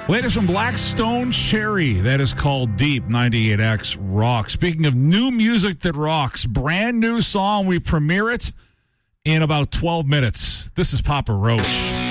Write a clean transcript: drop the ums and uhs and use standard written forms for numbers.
Latest from Blackstone Cherry. That is called Deep. 98X Rock. Speaking of new music that rocks, brand new song. We premiere it in about 12 minutes. This is Papa Roach.